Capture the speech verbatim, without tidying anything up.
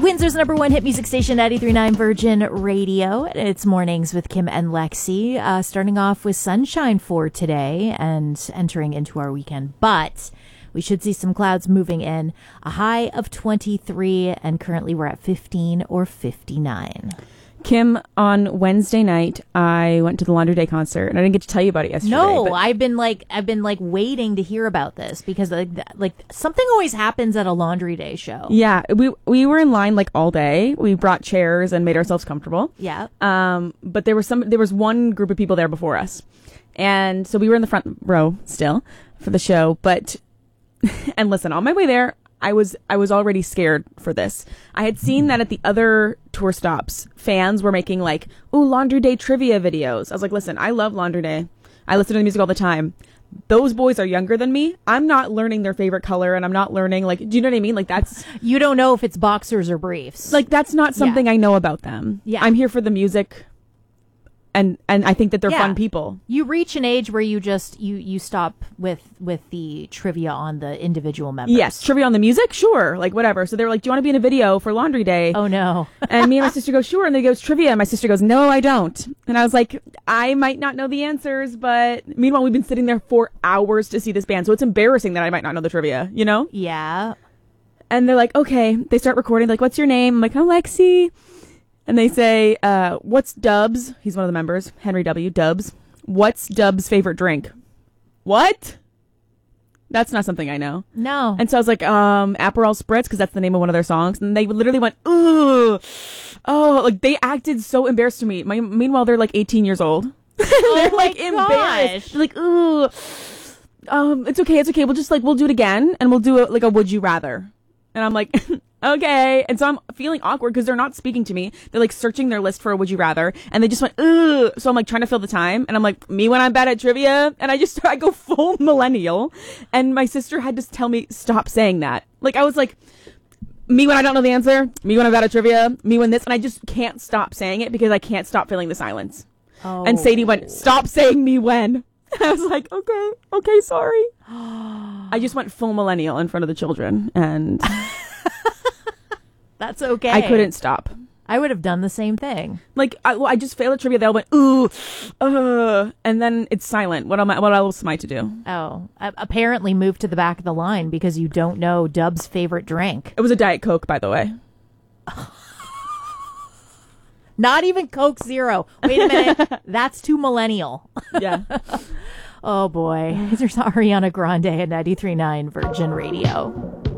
Windsor's number one hit music station, ninety-three point nine Virgin Radio. It's Mornings with Kim and Lexi. Uh, starting off with sunshine for today and entering into our weekend. But we should see some clouds moving in. A high of twenty-three, and currently we're at fifteen or fifty-nine. Kim, on Wednesday night, I went to the Laundry Day concert, and I didn't get to tell you about it yesterday. No, but I've been like, I've been like waiting to hear about this because like, th- like something always happens at a Laundry Day show. Yeah, we we were in line like all day. We brought chairs and made ourselves comfortable. Yeah. Um, but there was some, there was one group of people there before us, and so we were in the front row still for the show. But and listen, on my way there, I was I was already scared for this. I had seen that at the other tour stops, fans were making like, ooh, Laundry Day trivia videos. I was like, listen, I love Laundry Day. I listen to the music all the time. Those boys are younger than me. I'm not learning their favorite color, and I'm not learning, like, do you know what I mean? Like, that's... You don't know if it's boxers or briefs. Like, that's not something Yeah. I know about them. Yeah. I'm here for the music, and and I think that they're Yeah. fun people. You reach an age where you just you you stop with with the trivia on the individual members. Yes, trivia on the music? Sure, like, whatever. So they were like, do you want to be in a video for Laundry Day? Oh no. And me and my sister go, sure. And then he goes, trivia. And my sister goes, no, I don't. And I was like, I might not know the answers, but meanwhile, we've been sitting there for hours to see this band. So it's embarrassing that I might not know the trivia, you know? Yeah. And they're like, okay. They start recording. They're like, what's your name? I'm like, I'm Lexi. And they say, uh, what's Dubs? He's one of the members. Henry W. Dubs. What's Dubs' favorite drink? What? That's not something I know. No. And so I was like, um, Aperol Spritz, because that's the name of one of their songs. And they literally went, ooh, oh, like they acted so embarrassed to me. My, meanwhile, they're like eighteen years old. Oh they're my like gosh. embarrassed. They're like, ooh, um, it's okay, it's okay. We'll just like, we'll do it again, and we'll do it like a would you rather. And I'm like, okay. And so I'm feeling awkward because they're not speaking to me. They're like searching their list for a would you rather, and they just went, ugh. So I'm like trying to fill the time, and I'm like, me when I'm bad at trivia, and I just I go full millennial, and my sister had to tell me stop saying that. Like I was like, me when I don't know the answer, me when I'm bad at trivia, me when this, and I just can't stop saying it because I can't stop filling the silence. Oh. And Sadie went, stop saying me when. I was like, okay, okay, sorry. I just went full millennial in front of the children, and That's okay. I couldn't stop. I would have done the same thing. Like, I, well, I just failed at trivia. They all went, ooh, uh, and then it's silent. What am I? What else am I to do? Oh, a- apparently move to the back of the line because you don't know Dub's favorite drink. It was a Diet Coke, by the way. Not even Coke Zero. Wait a minute. That's too millennial. Yeah. Oh boy. Here's Ariana Grande at ninety-three point nine Virgin Radio.